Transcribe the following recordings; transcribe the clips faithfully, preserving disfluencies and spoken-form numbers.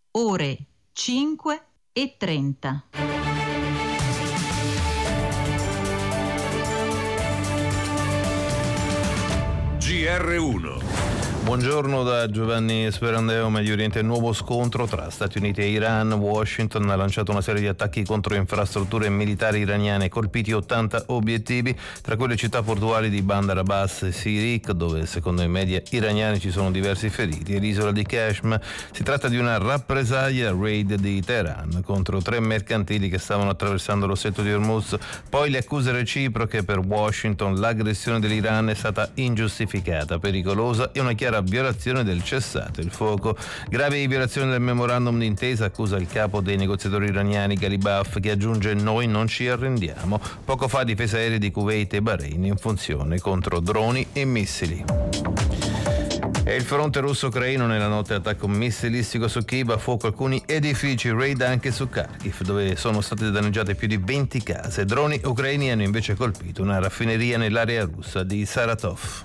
ore cinque e trenta. G R uno. Buongiorno da Giovanni Sperandeo. Medio Oriente, nuovo scontro tra Stati Uniti e Iran. Washington ha lanciato una serie di attacchi contro infrastrutture militari iraniane, colpiti ottanta obiettivi, tra cui le città portuali di Bandar Abbas e Sirik, dove secondo i media iraniani ci sono diversi feriti, e l'isola di Kashmir. Si tratta di una rappresaglia raid di Teheran contro tre mercantili che stavano attraversando lo stretto di Hormuz. Poi le accuse reciproche. Per Washington l'aggressione dell'Iran è stata ingiustificata, pericolosa e una chiara violazione del cessate il fuoco. Grave violazione del memorandum d'intesa, accusa il capo dei negoziatori iraniani Ghalibaf, che aggiunge: noi non ci arrendiamo. Poco fa difesa aerea di Kuwait e Bahrain in funzione contro droni e missili. E il fronte russo-ucraino nella notte attacco missilistico su Kiev, a fuoco alcuni edifici, raid anche su Kharkiv, dove sono state danneggiate più di venti case. Droni ucraini hanno invece colpito una raffineria nell'area russa di Saratov.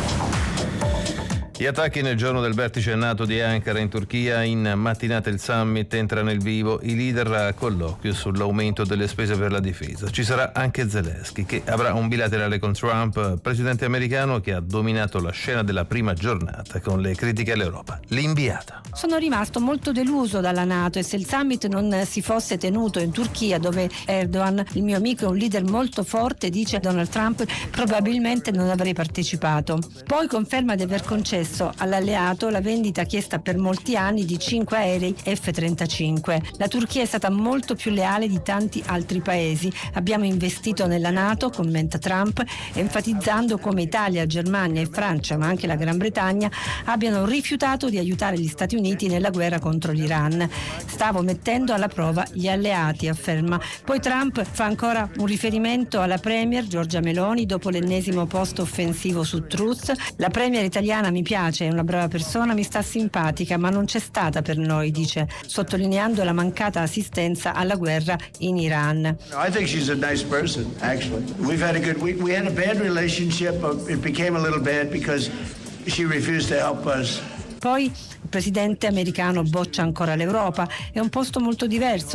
Gli attacchi nel giorno del vertice NATO di Ankara in Turchia. In mattinata il summit entra nel vivo, i leader a colloquio sull'aumento delle spese per la difesa. Ci sarà anche Zelensky, che avrà un bilaterale con Trump, presidente americano che ha dominato la scena della prima giornata con le critiche all'Europa. L'inviata: sono rimasto molto deluso dalla NATO, e se il summit non si fosse tenuto in Turchia, dove Erdogan, il mio amico, è un leader molto forte, dice Donald Trump, probabilmente non avrei partecipato. Poi conferma di aver concesso all'alleato la vendita chiesta per molti anni di cinque aerei F trentacinque. La Turchia è stata molto più leale di tanti altri paesi. Abbiamo investito nella NATO, commenta Trump, enfatizzando come Italia, Germania e Francia, ma anche la Gran Bretagna, abbiano rifiutato di aiutare gli Stati Uniti nella guerra contro l'Iran. Stavo mettendo alla prova gli alleati, afferma. Poi Trump fa ancora un riferimento alla premier Giorgia Meloni dopo l'ennesimo post offensivo su Truth. La premier italiana mi piace, è una brava persona, mi sta simpatica, ma non c'è stata per noi, dice, sottolineando la mancata assistenza alla guerra in Iran. I think she's a nice person, actually. We've had a good we, we had a bad relationship, but it became a little bad because she refused to help us. Poi il presidente americano boccia ancora l'Europa. È un posto molto diverso